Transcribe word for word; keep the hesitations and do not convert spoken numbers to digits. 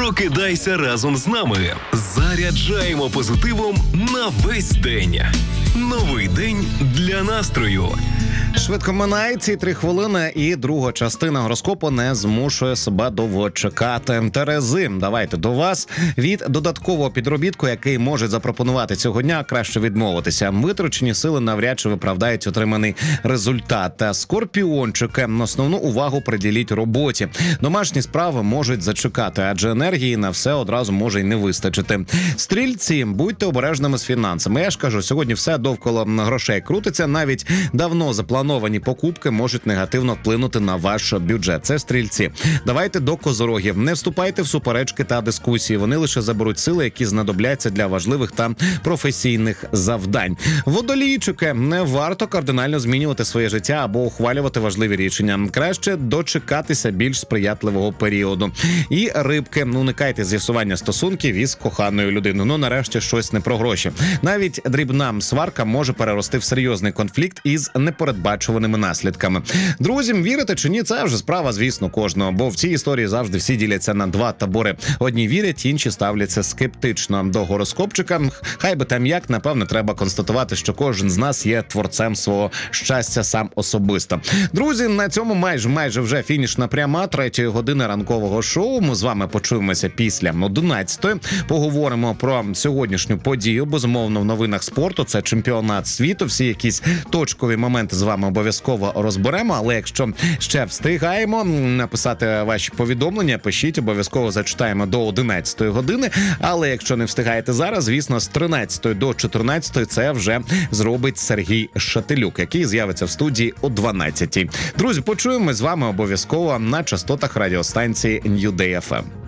Прокидайся разом з нами. Заряджаємо позитивом на весь день. Новий день для настрою. Швидко минає ці три хвилини, і друга частина гороскопу не змушує себе довго чекати. Терези, давайте до вас. Від додаткового підробітку, який може запропонувати цього дня, краще відмовитися. Витрачені сили навряд чи виправдають отриманий результат. Скорпіончики, основну увагу приділіть роботі. Домашні справи можуть зачекати, адже енергії на все одразу може й не вистачити. Стрільці, будьте обережними з фінансами. Я ж кажу, сьогодні все довкола грошей крутиться, навіть давно заплановані покупки можуть негативно вплинути на ваш бюджет. Це стрільці. Давайте до козорогів. Не вступайте в суперечки та дискусії. Вони лише заберуть сили, які знадобляться для важливих та професійних завдань. Водолійчики, не варто кардинально змінювати своє життя або ухвалювати важливі рішення. Краще дочекатися більш сприятливого періоду. І рибки, уникайте з'ясування стосунків із коханою людиною. Ну, нарешті, щось не про гроші. Навіть дрібна сварка може перерости в серйозний конфлікт із непередбачуваними наслідками. Друзі, вірите чи ні, це вже справа, звісно, кожного, бо в цій історії завжди всі діляться на два табори. Одні вірять, інші ставляться скептично до гороскопчика. Хай би там як, напевно, треба констатувати, що кожен з нас є творцем свого щастя сам особисто. Друзі, на цьому майже майже вже фінішна пряма третьої години ранкового шоу. Ми з вами почуємося після одинадцятої. Поговоримо про сьогоднішню подію. Безумовно, в новинах спорту це чемпіонат світу. Всі якісь точкові моменти з вами обов'язково розберемо, але якщо ще встигаємо написати ваші повідомлення, пишіть, обов'язково зачитаємо до одинадцятої години, але якщо не встигаєте зараз, звісно, з тринадцятої до чотирнадцятої це вже зробить Сергій Шателюк, який з'явиться в студії о дванадцятій. Друзі, почуємось з вами обов'язково на частотах радіостанції New Day еф ем.